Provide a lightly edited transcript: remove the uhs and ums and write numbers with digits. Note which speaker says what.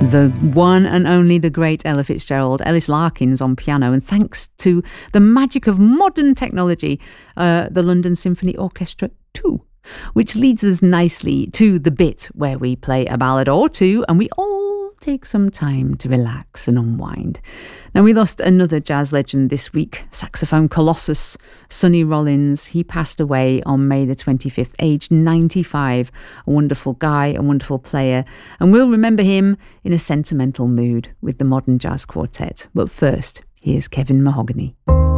Speaker 1: The one and only the great Ella Fitzgerald, Ellis Larkins on piano, and thanks to the magic of modern technology, the London Symphony Orchestra 2, which leads us nicely to the bit where we play a ballad or two and we all take some time to relax and unwind. Now, we lost another jazz legend this week, saxophone colossus Sonny Rollins. He passed away on May the 25th, aged 95. A wonderful guy, a wonderful player, and we'll remember him in a sentimental mood with the Modern Jazz Quartet. But first, here's Kevin Mahogany.